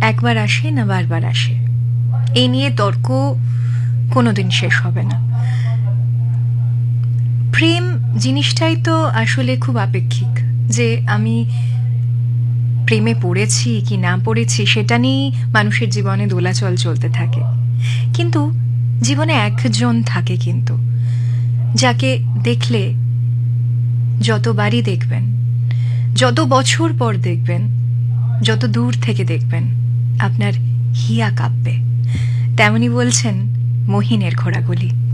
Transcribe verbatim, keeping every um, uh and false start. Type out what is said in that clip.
একবার আসে না বারবার আসে, এই নিয়ে তর্ক কোনোদিন শেষ হবে না। প্রেম জিনিসটাই তো আসলে খুব আপেক্ষিক, যে আমি প্রেমে পড়েছি কি না পড়েছি সেটা নিয়েই মানুষের জীবনে দোলাচল চলতে থাকে। কিন্তু জীবনে একজন থাকে কিন্তু, যাকে দেখলে যতবারই দেখবেন, যত বছর পর দেখবেন, যত দূর থেকে দেখবেন, আপনার হিয়া কাঁপবে। তেমনি বলছেন মহিনের ঘোড়াগুলি।